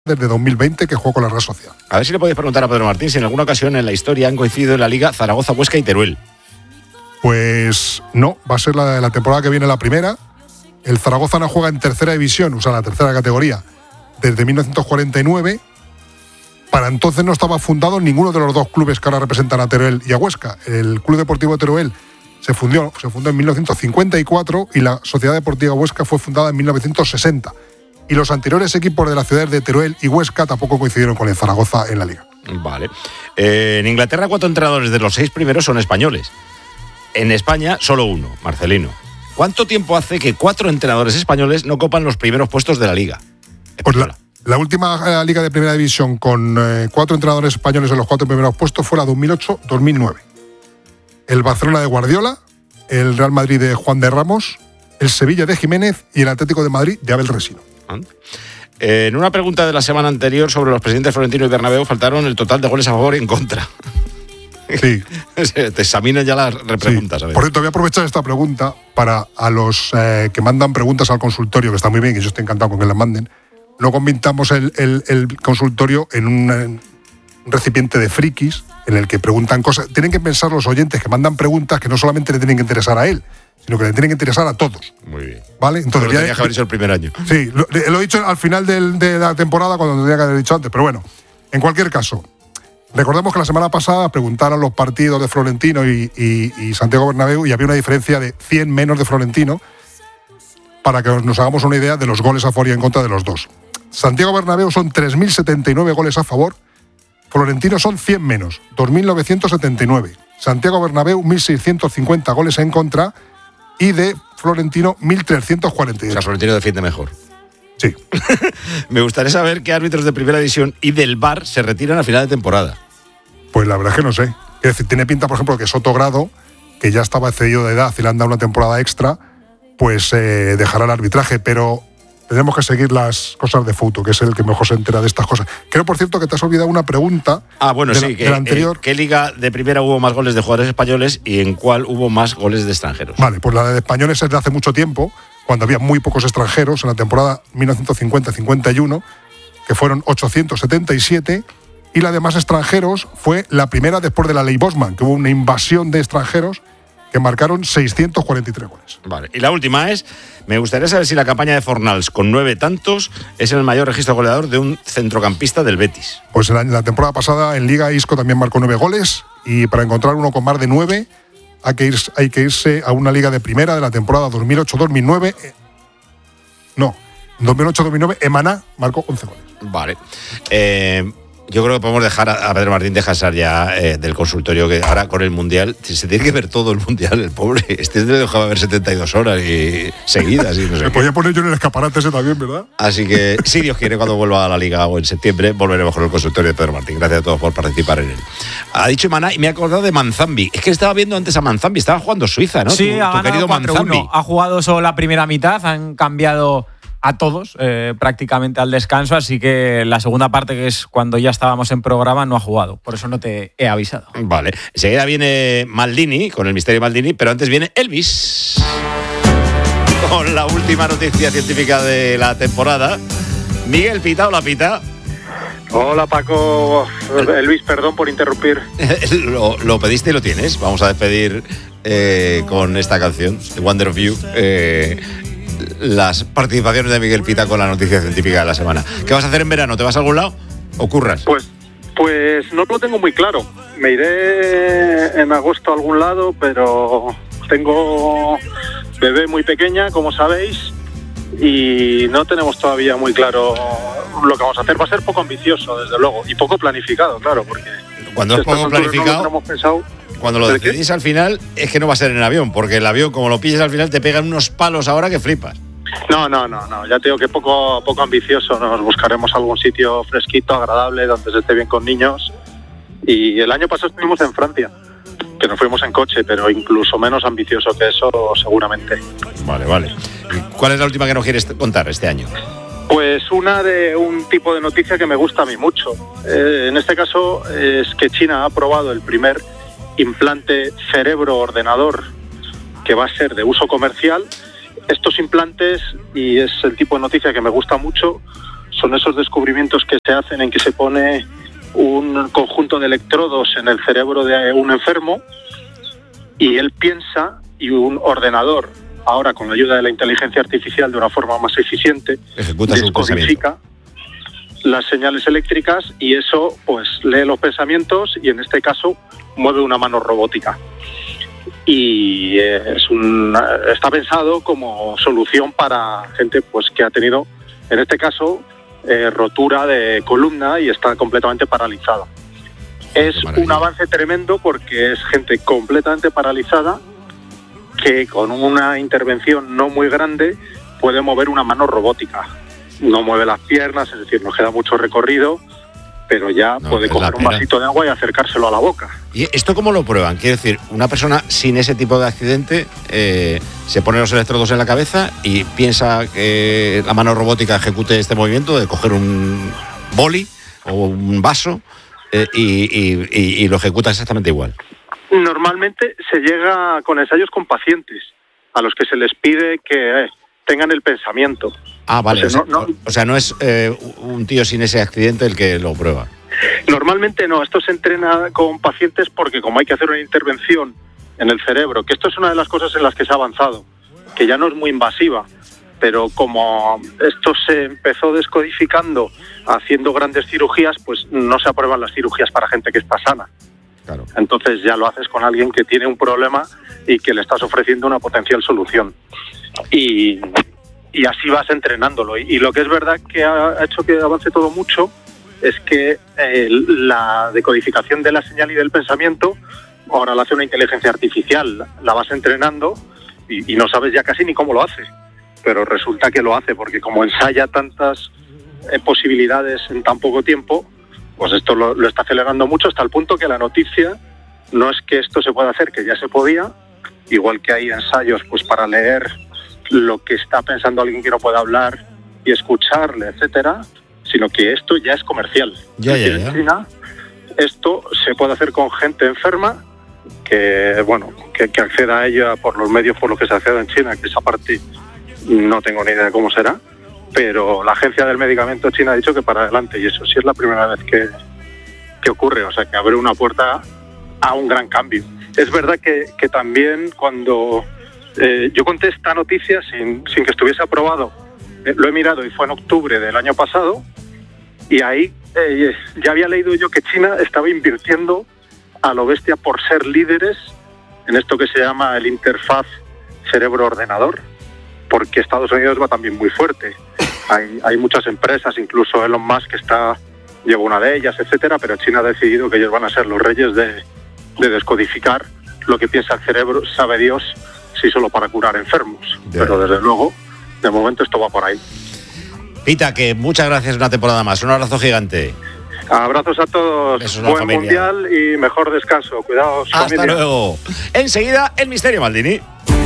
desde 2020 que jugó con la Real Sociedad. A ver si le podéis preguntar a Pedro Martín si en alguna ocasión en la historia han coincidido en la Liga Zaragoza, Huesca y Teruel. Pues no, va a ser la temporada que viene la primera. El Zaragoza no juega en tercera división, o sea, la tercera categoría, desde 1949. Para entonces no estaba fundado ninguno de los dos clubes que ahora representan a Teruel y a Huesca. El Club Deportivo Teruel se fundó en 1954 y la Sociedad Deportiva Huesca fue fundada en 1960. Y los anteriores equipos de las ciudades de Teruel y Huesca tampoco coincidieron con el Zaragoza en la liga. Vale. En Inglaterra 4 entrenadores de los 6 primeros son españoles. En España solo uno, Marcelino. ¿Cuánto tiempo hace que 4 entrenadores españoles no copan los primeros puestos de la liga? Pues la última liga de primera división con 4 entrenadores españoles en los 4 primeros puestos fue la 2008-2009. El Barcelona de Guardiola, el Real Madrid de Juan de Ramos, el Sevilla de Jiménez y el Atlético de Madrid de Abel Resino. En una pregunta de la semana anterior sobre los presidentes Florentino y Bernabéu faltaron el total de goles a favor y en contra. Sí. Te examinan ya las repreguntas. Sí. Por cierto, voy a aprovechar esta pregunta para a los que mandan preguntas al consultorio, que está muy bien, y yo estoy encantado con que las manden. No convirtamos el consultorio en un recipiente de frikis en el que preguntan cosas. Tienen que pensar los oyentes que mandan preguntas que no solamente le tienen que interesar a él, sino que le tienen que interesar a todos. Muy bien. ¿Vale? Entonces, lo tenía que haber dicho el primer año. Sí, lo he dicho al final de la temporada cuando tendría que haber dicho antes, pero bueno, en cualquier caso, recordemos que la semana pasada preguntaron los partidos de Florentino y Santiago Bernabéu y había una diferencia de 100 menos de Florentino para que nos hagamos una idea de los goles a favor y en contra de los dos. Santiago Bernabéu son 3.079 goles a favor, Florentino son 100 menos, 2.979. Santiago Bernabéu, 1.650 goles en contra y de Florentino, 1.348. O sea, Florentino defiende mejor. Sí. Me gustaría saber qué árbitros de primera división y del VAR se retiran a final de temporada. Pues la verdad es que no sé. Es decir, tiene pinta, por ejemplo, que Soto Grado, que ya estaba excedido de edad y le han dado una temporada extra, pues dejará el arbitraje, pero tenemos que seguir las cosas de Fouto, que es el que mejor se entera de estas cosas. Creo, por cierto, que te has olvidado una pregunta. Bueno, sí, que anterior. ¿Qué liga de primera hubo más goles de jugadores españoles y en cuál hubo más goles de extranjeros? Vale, pues la de españoles es de hace mucho tiempo, cuando había muy pocos extranjeros, en la temporada 1950-51, que fueron 877, y la de más extranjeros fue la primera después de la ley Bosman, que hubo una invasión de extranjeros que marcaron 643 goles. Vale, y la última es, me gustaría saber si la campaña de Fornals con 9 tantos es el mayor registro goleador de un centrocampista del Betis. Pues en la temporada pasada en Liga Isco también marcó 9 goles, y para encontrar uno con más de 9 hay que irse a una liga de primera de la temporada 2008-2009. No, 2008-2009 Emaná marcó 11 goles. Vale. Yo creo que podemos dejar a Pedro Martín descansar ya del consultorio, que ahora con el Mundial se tiene que ver todo el Mundial, el pobre. Le dejaba ver 72 horas y seguidas. Y no sé. Me podía poner yo en el escaparate ese también, ¿verdad? Así que, si Dios quiere, cuando vuelva a la Liga o en septiembre, volveremos con el consultorio de Pedro Martín. Gracias a todos por participar en él. Ha dicho Emaná y me he acordado de Manzambi. Es que estaba viendo antes a Manzambi, estaba jugando Suiza, ¿no? Sí, tu querido Manzambi. Ha jugado solo la primera mitad, han cambiado a todos prácticamente al descanso, así que la segunda parte, que es cuando ya estábamos en programa, no ha jugado, por eso no te he avisado. Vale, enseguida viene Maldini, con el misterio Maldini, pero antes viene Elvis con la última noticia científica de la temporada. Miguel Pita, hola Pita. Hola Paco, Elvis, perdón por interrumpir. Lo pediste y lo tienes. Vamos a despedir con esta canción, The Wonder of You, las participaciones de Miguel Pita con la noticia científica de la semana. ¿Qué vas a hacer en verano? ¿Te vas a algún lado o curras? Pues no lo tengo muy claro. Me iré en agosto a algún lado, pero tengo bebé muy pequeña, como sabéis, y no tenemos todavía muy claro lo que vamos a hacer. Va a ser poco ambicioso, desde luego, y poco planificado, claro, porque cuando es poco planificado, no lo pensado. Cuando lo decidís al final, es que no va a ser en avión, porque el avión, como lo pilles al final, te pegan unos palos ahora que flipas. No, ya te digo que poco ambicioso. Nos buscaremos algún sitio fresquito, agradable, donde se esté bien con niños. Y el año pasado estuvimos en Francia, que nos fuimos en coche, pero incluso menos ambicioso que eso, seguramente. Vale. ¿Cuál es la última que nos quieres contar este año? Pues una de un tipo de noticia que me gusta a mí mucho. En este caso es que China ha aprobado el primer implante cerebro-ordenador que va a ser de uso comercial. Estos implantes, y es el tipo de noticia que me gusta mucho, son esos descubrimientos que se hacen en que se pone un conjunto de electrodos en el cerebro de un enfermo y él piensa y un ordenador, ahora con la ayuda de la inteligencia artificial de una forma más eficiente, ejecuta su descodifica las señales eléctricas y eso pues lee los pensamientos y en este caso mueve una mano robótica. Y está pensado como solución para gente pues que ha tenido, en este caso, rotura de columna y está completamente paralizada. Es un avance tremendo porque es gente completamente paralizada que con una intervención no muy grande puede mover una mano robótica. No mueve las piernas, es decir, nos queda mucho recorrido, pero ya puede coger un vasito de agua y acercárselo a la boca. ¿Y esto cómo lo prueban? Quiero decir, una persona sin ese tipo de accidente se pone los electrodos en la cabeza y piensa que la mano robótica ejecute este movimiento de coger un boli o un vaso y lo ejecuta exactamente igual. Normalmente se llega con ensayos con pacientes a los que se les pide que tengan el pensamiento. Ah, vale. O sea, no es un tío sin ese accidente el que lo prueba. Normalmente no. Esto se entrena con pacientes porque como hay que hacer una intervención en el cerebro, que esto es una de las cosas en las que se ha avanzado, que ya no es muy invasiva, pero como esto se empezó descodificando haciendo grandes cirugías, pues no se aprueban las cirugías para gente que está sana. Claro. Entonces ya lo haces con alguien que tiene un problema y que le estás ofreciendo una potencial solución. Y así vas entrenándolo. Y lo que es verdad que ha hecho que avance todo mucho es que la decodificación de la señal y del pensamiento ahora la hace una inteligencia artificial. La vas entrenando y no sabes ya casi ni cómo lo hace. Pero resulta que lo hace porque como ensaya tantas posibilidades en tan poco tiempo, pues esto lo está acelerando mucho hasta el punto que la noticia no es que esto se pueda hacer, que ya se podía, igual que hay ensayos pues para leer lo que está pensando alguien que no puede hablar y escucharle, etcétera, sino que esto ya es comercial. En China esto se puede hacer con gente enferma que acceda a ella por los medios por los que se accede en China, que esa parte no tengo ni idea de cómo será, pero la Agencia del Medicamento China ha dicho que para adelante, y eso sí es la primera vez que ocurre, o sea que abre una puerta a un gran cambio. Es verdad que también cuando yo conté esta noticia sin que estuviese aprobado, lo he mirado y fue en octubre del año pasado, y ahí ya había leído yo que China estaba invirtiendo a lo bestia por ser líderes en esto que se llama el interfaz cerebro-ordenador, porque Estados Unidos va también muy fuerte. Hay muchas empresas, incluso Elon Musk lleva una de ellas, etcétera, pero China ha decidido que ellos van a ser los reyes de descodificar lo que piensa el cerebro, sabe Dios si solo para curar enfermos. Pero desde luego, de momento esto va por ahí. Pita, que muchas gracias una temporada más. Un abrazo gigante. Abrazos a todos. Buen mundial y mejor descanso. Cuidaos, familia. Hasta luego. Enseguida, el Misterio Maldini.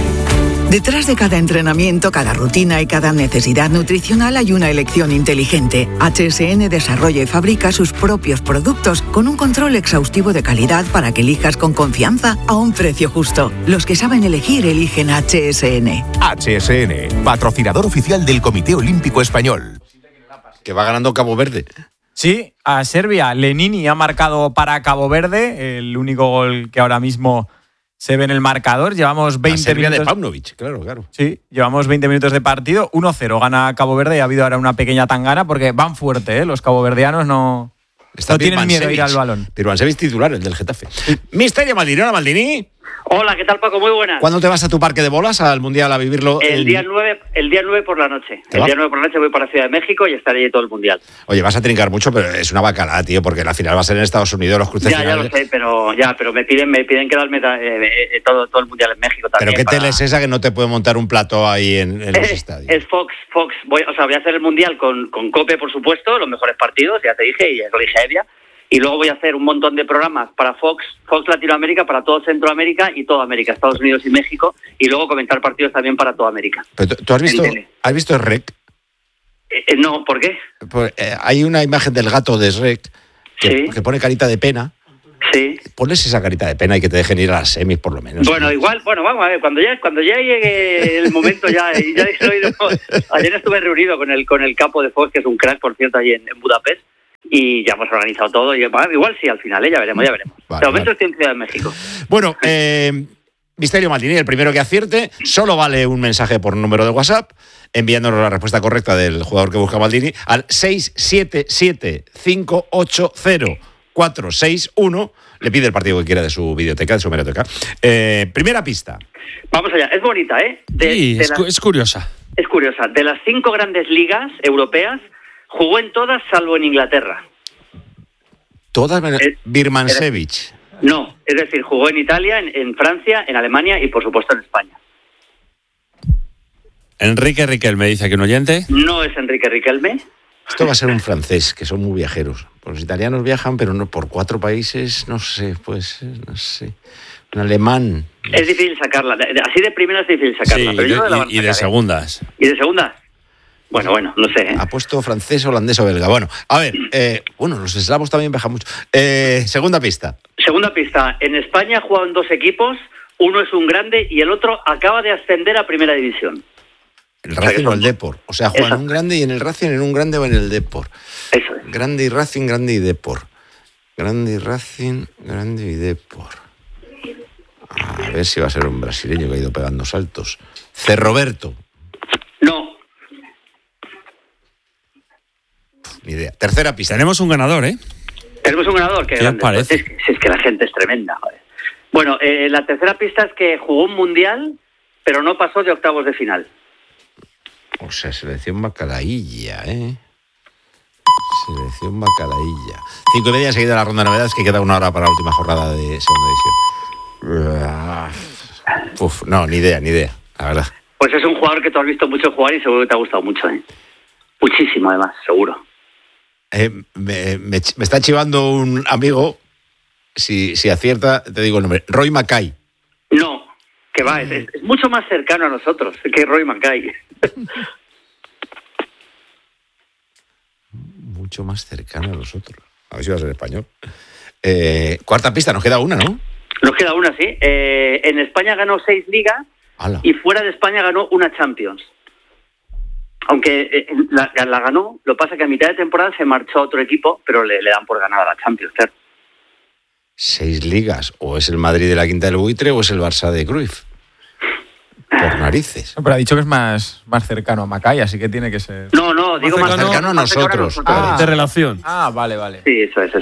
Detrás de cada entrenamiento, cada rutina y cada necesidad nutricional hay una elección inteligente. HSN desarrolla y fabrica sus propios productos con un control exhaustivo de calidad para que elijas con confianza a un precio justo. Los que saben elegir, eligen HSN. HSN, patrocinador oficial del Comité Olímpico Español. Que va ganando Cabo Verde. Sí, a Serbia. Lenini ha marcado para Cabo Verde, el único gol que ahora mismo se ve en el marcador. Llevamos 20 minutos de Paunovic, claro. Sí, llevamos 20 minutos de partido. 1-0 gana Cabo Verde y ha habido ahora una pequeña tangana porque van fuerte, ¿eh? Los caboverdianos no tienen miedo a ir al balón. Pirmansevic titular, el del Getafe. Misterio Maldini, ¿no, Maldini? Hola, ¿qué tal, Paco? Muy buenas. ¿Cuándo te vas a tu parque de bolas al Mundial a vivirlo? El día 9 por la noche. El día 9 por la noche voy para Ciudad de México y estaré allí todo el Mundial. Oye, vas a trincar mucho, pero es una bacalada, tío, porque la final va a ser en Estados Unidos, los cruces finales. Ya lo sé, pero me piden quedarme todo el Mundial en México también. ¿Pero qué tele es esa que no te puede montar un plato ahí en los estadios? Es Fox. Voy a hacer el Mundial con COPE, por supuesto, los mejores partidos, ya te dije, y lo dije a Evia. Y luego voy a hacer un montón de programas para Fox Latinoamérica, para todo Centroamérica y toda América, Estados Unidos y México, y luego comentar partidos también para toda América. ¿Pero tú has visto Shrek? No, ¿por qué? Hay una imagen del gato de Shrek que pone carita de pena. Sí. ponles esa carita de pena y que te dejen ir a las semis por lo menos. Bueno, igual, vamos a ver, cuando ya llegue el momento ya ayer estuve reunido con el capo de Fox, que es un crack, por cierto, allí en Budapest, y ya hemos organizado todo, y igual sí, al final, ya veremos. Vale, De momento estoy en Ciudad de México. Bueno, Misterio Maldini, el primero que acierte, solo vale un mensaje por número de WhatsApp, enviándonos la respuesta correcta del jugador que busca Maldini al 677-580-461. Le pide el partido que quiera de su videoteca, de su hemeroteca. Primera pista. Vamos allá, es bonita, ¿eh? Es curiosa. Es curiosa. De las 5 grandes ligas europeas, jugó en todas salvo en Inglaterra. Todas Birmancevic. No, es decir, jugó en Italia, en Francia, en Alemania y por supuesto en España. Enrique Riquelme, dice que un oyente. No es Enrique Riquelme. Esto va a ser un francés, que son muy viajeros. Los italianos viajan, pero no por 4 países, no sé. Un alemán. Es difícil sacarla. Así de primera es difícil sacarla. Sí, pero yo no la van a y de sacar, segundas. ¿Y de segundas? Bueno, no sé. Ha puesto francés, holandés o belga. Bueno, a ver, los eslavos también viajan mucho. Segunda pista. Segunda pista. En España ha jugado en 2 equipos. Uno es un grande y el otro acaba de ascender a Primera División. El Racing o el Depor. O sea, juegan en un grande y en el Racing, en un grande o en el Depor. Eso es. Grande y Racing, grande y Depor. Grande y Racing, grande y Depor. A ver si va a ser un brasileño que ha ido pegando saltos. Cerroberto. No. Ni idea. Tercera pista. Tenemos un ganador, ¿eh? Tenemos un ganador. ¿Qué os parece? Es que la gente es tremenda, joder. Bueno, la tercera pista es que jugó un mundial, pero no pasó de octavos de final. O sea, selección bacalaílla, ¿eh? Selección bacalaílla. 5:30 enseguida la ronda de novedades, que queda 1 hora para la última jornada de segunda división. No, ni idea, la verdad. Pues es un jugador que tú has visto mucho jugar y seguro que te ha gustado mucho, ¿eh? Muchísimo, además, seguro. Me está chivando un amigo, si acierta, te digo el nombre, Roy Mackay. No, que va, es mucho más cercano a nosotros que Roy Mackay. Mucho más cercano a nosotros. A ver si va a ser español. Cuarta pista, nos queda una, ¿no? Nos queda una, sí. En España ganó 6 ligas. ¡Hala! Y fuera de España ganó una Champions. Aunque la ganó, lo pasa que a mitad de temporada se marchó a otro equipo, pero le dan por ganar a la Champions, claro. 6 ligas. O es el Madrid de la Quinta del Buitre o es el Barça de Cruyff. Por narices. No, pero ha dicho que es más cercano a Mackay, así que tiene que ser... No, digo más cercano a nosotros. De relación. Vale. Sí, eso es.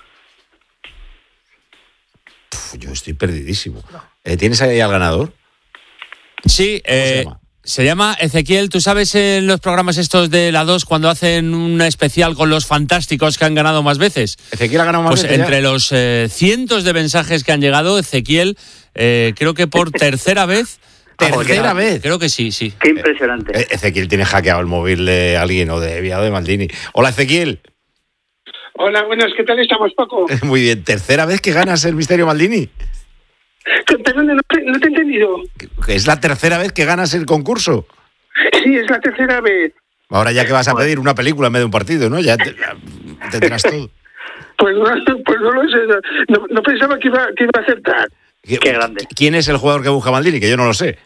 Yo estoy perdidísimo. ¿Tienes ahí al ganador? Sí, se llama Ezequiel. ¿Tú sabes en los programas estos de la 2 cuando hacen un especial con los fantásticos que han ganado más veces? Ezequiel ha ganado más veces. Entre los cientos de mensajes que han llegado, Ezequiel, creo que por tercera vez. ¿Tercera vez? Creo que sí. Qué impresionante. Ezequiel tiene hackeado el móvil de alguien, o de Evia o de Maldini. Hola, Ezequiel. Hola, buenas, ¿qué tal estamos, Paco? Muy bien. ¿Tercera vez que ganas el Misterio Maldini? Perdón, no te he entendido. ¿Es la tercera vez que ganas el concurso? Sí, es la tercera vez. Ahora ya que vas a pedir una película en vez de un partido, ¿no? Ya tendrás todo. Pues no lo sé. No pensaba que iba a acertar. Qué grande. ¿Quién es el jugador que busca Maldini? Que yo no lo sé.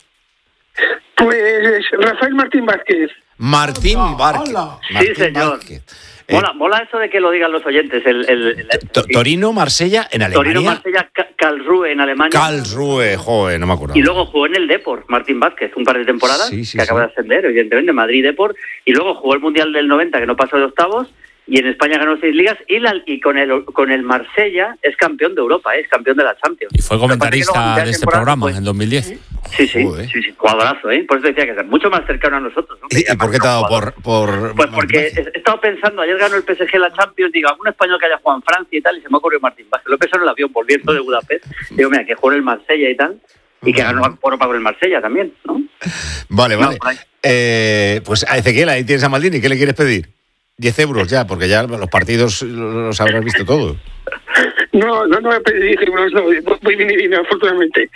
Pues Rafael Martín Vázquez. Martín Vázquez. Sí, señor. Mola eso de que lo digan los oyentes. Torino, Marsella, en Alemania. Torino, Marsella, Karlsruhe en Alemania. Karlsruhe, joder, no me acuerdo. Y luego jugó en el Depor, Martín Vázquez, un par de temporadas, que acaba de ascender, evidentemente, Madrid Depor. Y luego jugó el Mundial del 90, que no pasó de octavos. Y en España ganó 6 ligas y con el Marsella es campeón de Europa, es campeón de la Champions. Y fue comentarista de este programa en 2010. Sí, jugadorazo, ¿eh? Por eso decía que es mucho más cercano a nosotros, ¿no? ¿Y por qué te ha dado por...? Pues porque he estado pensando, ayer ganó el PSG la Champions, digo, algún español que haya jugado en Francia y tal, y se me ocurrió Martín Vázquez. Lo he pensado en el avión volviendo de Budapest. Digo, mira, que jugó en el Marsella y tal, y que ganó Europa con el Marsella también, ¿no? Vale. Pues a Ezequiel, ahí tienes a Maldini, ¿qué le quieres pedir? 10 euros ya, porque ya los partidos los habrás visto todos. No voy a pedir 10 euros, no, voy bien y bien, afortunadamente.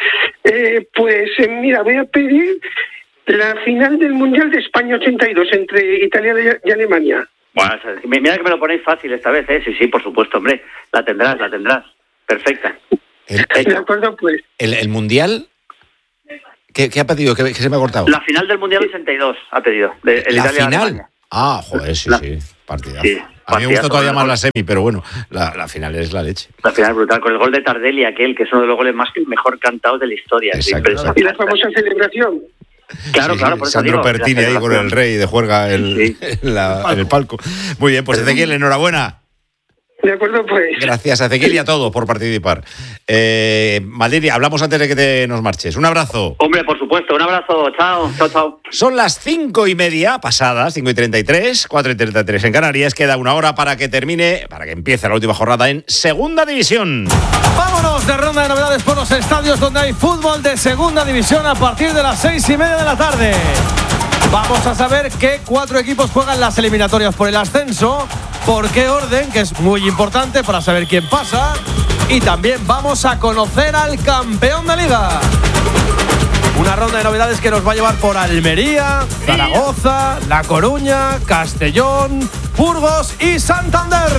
Mira, voy a pedir la final del Mundial de España 82 entre Italia y Alemania. Bueno, mira que me lo ponéis fácil esta vez, ¿eh? Sí, por supuesto, hombre. La tendrás. Perfecta. De acuerdo, pues. El Mundial, ¿qué ha pedido? ¿Qué se me ha cortado? La final del Mundial 82 ha pedido. El ¿La Italia-Alemania. final? Ah, joder, sí. Partidazo. Sí, a mí me gusta todavía más gol. la semi, pero bueno, la final es la leche. La final brutal, con el gol de Tardelli, aquel que es uno de los goles mejor cantados de la historia. Exacto, Sí, exacto. Y la famosa celebración. Claro, Sí, claro, por eso Sandro digo, Pertini la ahí con el rey de juerga en el palco. Muy bien, pues Ezequiel, enhorabuena. De acuerdo, pues. Gracias a Ezequiel y a todos por participar. Maldini, hablamos antes de que nos marches. Un abrazo. Hombre, por supuesto, un abrazo, chao. Son las 5:30 pasadas, 5:33, 4:33 en Canarias. Queda una hora para que empiece la última jornada en Segunda División. Vámonos de ronda de novedades por los estadios donde hay fútbol de Segunda División a partir de las 6:30 de la tarde. Vamos a saber qué 4 equipos juegan las eliminatorias por el ascenso, por qué orden, que es muy importante para saber quién pasa. Y también vamos a conocer al campeón de liga. Una ronda de novedades que nos va a llevar por Almería, Zaragoza, La Coruña, Castellón, Burgos y Santander.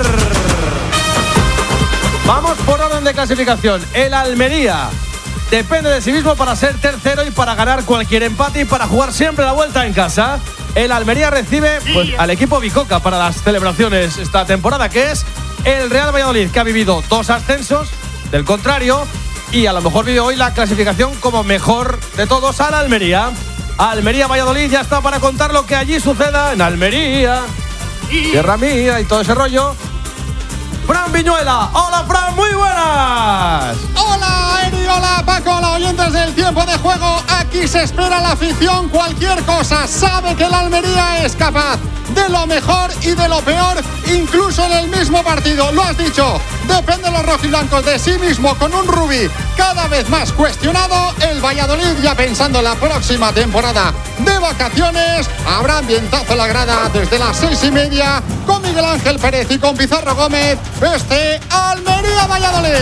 Vamos por orden de clasificación. El Almería depende de sí mismo para ser tercero y para ganar cualquier empate y para jugar siempre la vuelta en casa. El Almería recibe al equipo Bicoca para las celebraciones esta temporada, que es el Real Valladolid, que ha vivido 2 ascensos del contrario y a lo mejor vive hoy la clasificación como mejor de todos a la Almería. Almería-Valladolid ya está para contar lo que allí suceda en Almería, tierra mía y todo ese rollo. Fran Viñuela. Hola, Fran, muy buenas. Hola, Eri, hola, Paco, hola, oyentes del tiempo de juego. Aquí se espera la afición, cualquier cosa. Sabe que la Almería es capaz de lo mejor y de lo peor, incluso en el mismo partido. Lo has dicho, depende de los rojiblancos de sí mismo, con un Rubí cada vez más cuestionado. El Valladolid ya pensando en la próxima temporada de vacaciones. Habrá ambientazo en la grada desde las 6:30 con Miguel Ángel Pérez y con Pizarro Gómez. Almería-Valladolid.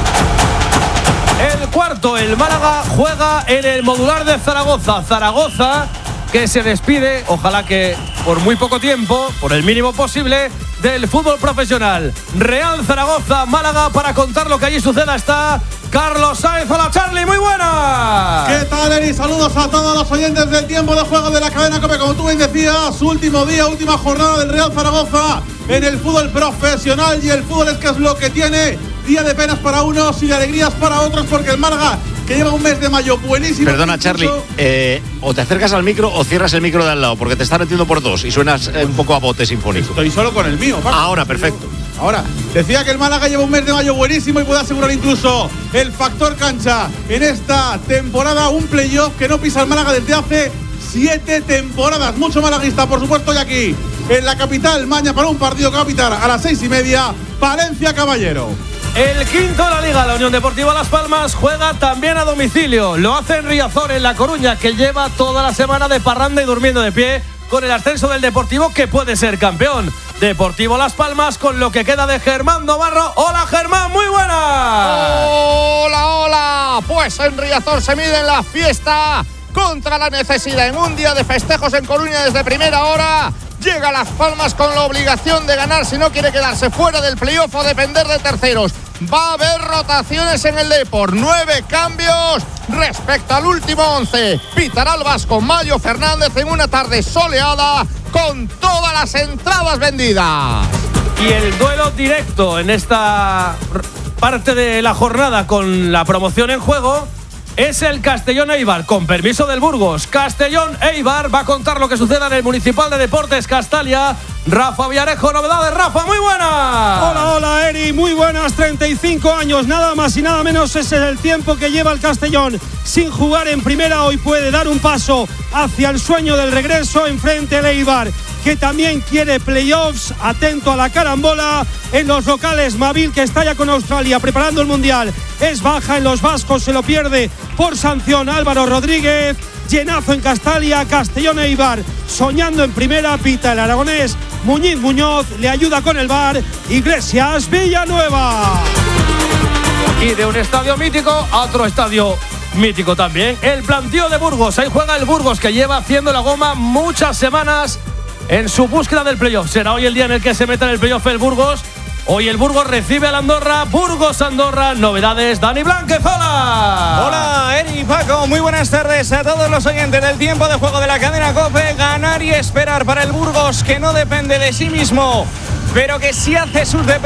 El cuarto, el Málaga, juega en el modular de Zaragoza. Zaragoza que se despide, ojalá que por muy poco tiempo, por el mínimo posible, del fútbol profesional. Real Zaragoza, Málaga, para contar lo que allí suceda está Carlos Sáenz. Hola, Charlie, muy buena. ¿Qué tal, Eri? Saludos a todos los oyentes del tiempo de juego de la cadena COPE. Como tú bien decías, su último día, última jornada del Real Zaragoza en el fútbol profesional, y el fútbol es que es lo que tiene. Día de penas para unos y de alegrías para otros, porque el Málaga, que lleva un mes de mayo buenísimo. Perdona, Charlie, o te acercas al micro o cierras el micro de al lado, porque te está metiendo por dos y suenas un poco a bote sinfónico. Estoy solo con el mío, Paco. Ahora, perfecto. Ahora, decía que el Málaga lleva un mes de mayo buenísimo y puede asegurar incluso el factor cancha en esta temporada. Un playoff que no pisa el Málaga desde hace 7 temporadas. Mucho malaguista, por supuesto, y aquí en la capital, mañana para un partido capital a las 6:30, Valencia Caballero. El quinto de la Liga, la Unión Deportiva Las Palmas, juega también a domicilio. Lo hace en Riazor, en La Coruña, que lleva toda la semana de parranda y durmiendo de pie con el ascenso del Deportivo, que puede ser campeón. Deportivo Las Palmas, con lo que queda de Germán Navarro. Hola, Germán, muy buena. Hola. Pues en Riazor se mide la fiesta contra la necesidad. En un día de festejos en Coruña desde primera hora, llega Las Palmas con la obligación de ganar si no quiere quedarse fuera del playoff o depender de terceros. Va a haber rotaciones en el Depor, 9 cambios respecto al último 11. Pitará el vasco Mayo Fernández en una tarde soleada con todas las entradas vendidas. Y el duelo directo en esta parte de la jornada con la promoción en juego es el Castellón-Eibar, con permiso del Burgos. Castellón-Eibar va a contar lo que suceda en el Municipal de Deportes Castalia. Rafa Villarejo, novedades. Rafa, muy buenas. Hola, Eri, muy buenas. 35 años, nada más y nada menos, ese es el tiempo que lleva el Castellón sin jugar en primera. Hoy puede dar un paso hacia el sueño del regreso enfrente al Eibar, que también quiere playoffs. Atento a la carambola en los locales. Mavil, que está ya con Australia preparando el Mundial, es baja en los vascos, se lo pierde por sanción Álvaro Rodríguez. Llenazo en Castalia, Castellón Eibar soñando en primera, pita el aragonés Muñiz Muñoz, le ayuda con el VAR Iglesias Villanueva. Y de un estadio mítico a otro estadio mítico también, el plantío de Burgos. Ahí juega el Burgos, que lleva haciendo la goma muchas semanas en su búsqueda del playoff. Será hoy el día en el que se meta en el playoff el Burgos, Hoy el Burgos recibe al Andorra. Burgos-Andorra, novedades, Dani Blanquezola. Hola, Eri y Paco, muy buenas tardes a todos los oyentes del tiempo de juego de la cadena COPE. Ganar y esperar para el Burgos, que no depende de sí mismo, pero que sí hace sus deberes